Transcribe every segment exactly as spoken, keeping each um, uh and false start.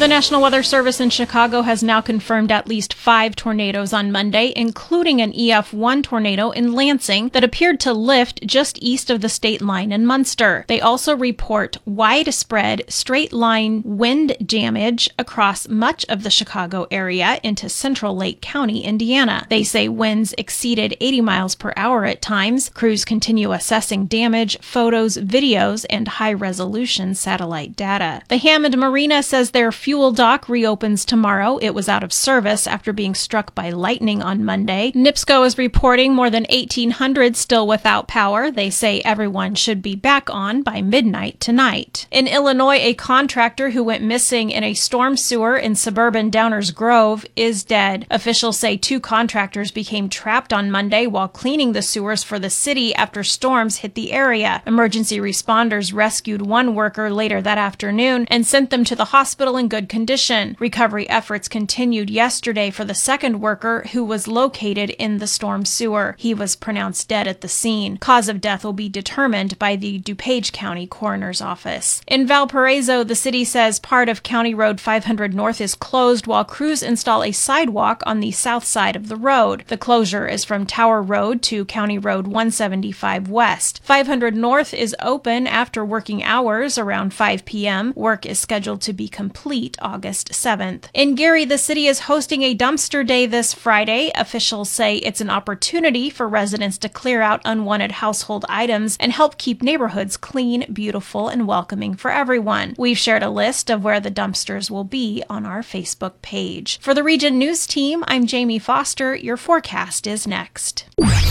The National Weather Service in Chicago has now confirmed at least five tornadoes on Monday, including an E F one tornado in Lansing that appeared to lift just east of the state line in Munster. They also report widespread straight-line wind damage across much of the Chicago area into central Lake County, Indiana. They say winds exceeded eighty miles per hour at times. Crews continue assessing damage, photos, videos, and high-resolution satellite data. The Hammond Marina says their fuel dock reopens tomorrow. It was out of service after being struck by lightning on Monday. NIPSCO is reporting more than eighteen hundred still without power. They say everyone should be back on by midnight tonight. In Illinois, a contractor who went missing in a storm sewer in suburban Downers Grove is dead. Officials say two contractors became trapped on Monday while cleaning the sewers for the city after storms hit the area. Emergency responders rescued one worker later that afternoon and sent them to the hospital in good condition. Recovery efforts continued yesterday for the second worker who was located in the storm sewer. He was pronounced dead at the scene. Cause of death will be determined by the DuPage County Coroner's Office. In Valparaiso, the city says part of County Road five hundred North is closed while crews install a sidewalk on the south side of the road. The closure is from Tower Road to County Road one seventy-five West. five hundred North is open after working hours around five p.m. Work is scheduled to be complete August seventh. In Gary, the city is hosting a dumpster day this Friday. Officials say it's an opportunity for residents to clear out unwanted household items and help keep neighborhoods clean, beautiful, and welcoming for everyone. We've shared a list of where the dumpsters will be on our Facebook page. For the Region News Team, I'm Jamie Foster. Your forecast is next.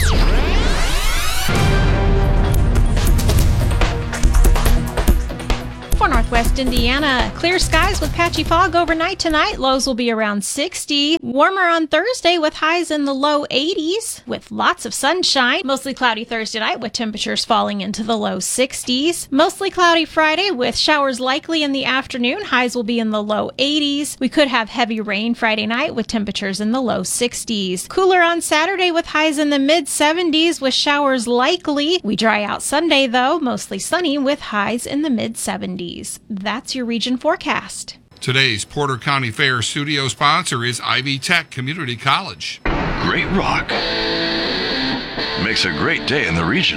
For Northwest Indiana, clear skies with patchy fog overnight tonight. Lows will be around sixty. Warmer on Thursday with highs in the low eighties with lots of sunshine. Mostly cloudy Thursday night with temperatures falling into the low sixties. Mostly cloudy Friday with showers likely in the afternoon. Highs will be in the low eighties. We could have heavy rain Friday night with temperatures in the low sixties. Cooler on Saturday with highs in the mid seventies with showers likely. We dry out Sunday though, mostly sunny with highs in the mid seventies. That's your region forecast. Today's Porter County Fair studio sponsor is Ivy Tech Community College. Great rock makes a great day in the region.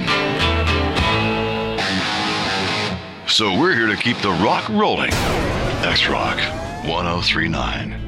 So we're here to keep the rock rolling. X-Rock one oh three point nine.